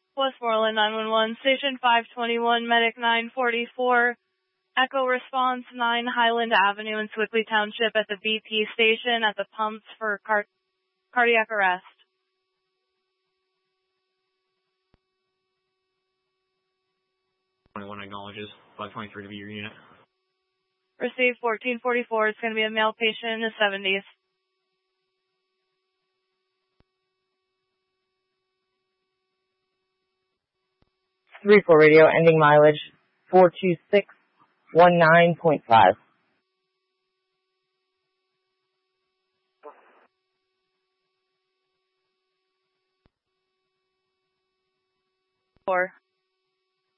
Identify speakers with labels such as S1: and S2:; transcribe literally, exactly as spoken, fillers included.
S1: Westmoreland nine one one, Station five twenty-one, Medic nine forty-four, Echo Response nine Highland Avenue in Swickley Township at the B P station at the pumps for car cardiac arrest.
S2: twenty-one acknowledges, five twenty-three to be your unit.
S1: Received fourteen forty-four, it's going to be a male patient in his seventies.
S3: three four radio, ending mileage four two six one nine point five.
S1: Four.